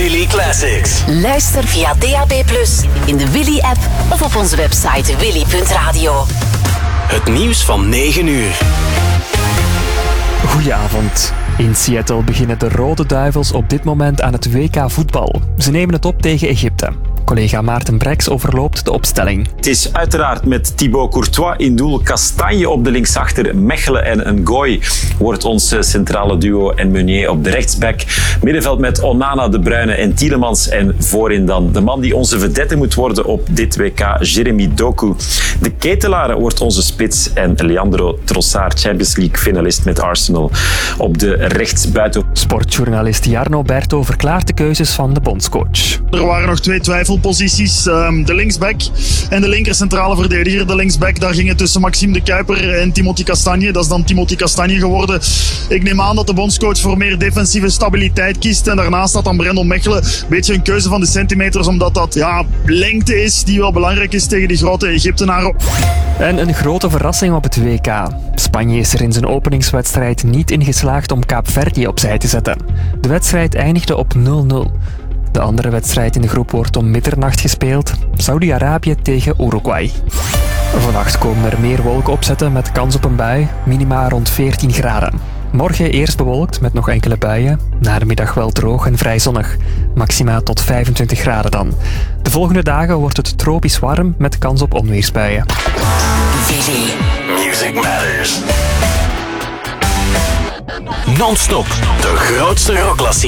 Willy Classics. Luister via DAB+, in de Willy-app of op onze website willy.radio. Het nieuws van 9 uur. Goedenavond. In Seattle beginnen de Rode Duivels op dit moment aan het WK voetbal. Ze nemen het op tegen Egypte. Collega Maarten Breks overloopt de opstelling. Het is uiteraard met Thibaut Courtois in doel, Kastanje op de linksachter, Mechelen en Ngoy wordt ons centrale duo en Meunier op de rechtsback. Middenveld met Onana, De Bruyne en Tielemans en voorin dan de man die onze vedette moet worden op dit WK, Jeremy Doku. De ketelaar wordt onze spits en Leandro Trossard, Champions League finalist met Arsenal op de rechtsbuiten. Sportjournalist Jarno Berto verklaart de keuzes van de bondscoach. Er waren nog 2 twijfelposities. De linksback en de linker centrale verdediger. De linksback, daar ging het tussen Maxime de Kuiper en Timothy Castagne. Dat is dan Timothy Castagne geworden. Ik neem aan dat de bondscoach voor meer defensieve stabiliteit kiest. En daarnaast staat dan Brandon Mechelen. Een beetje een keuze van de centimeters, omdat dat lengte is die wel belangrijk is tegen die grote Egyptenaren. En een grote verrassing op het WK. Spanje is er in zijn openingswedstrijd niet in geslaagd om Kaapverdië opzij te zetten. De wedstrijd eindigde op 0-0. De andere wedstrijd in de groep wordt om middernacht gespeeld. Saudi-Arabië tegen Uruguay. Vannacht komen er meer wolken opzetten met kans op een bui. Minima rond 14 graden. Morgen eerst bewolkt met nog enkele buien. Na de middag wel droog en vrij zonnig. Maxima tot 25 graden dan. De volgende dagen wordt het tropisch warm met kans op onweersbuien. Willy. Music Matters. Non-stop. De grootste rockklassiekers.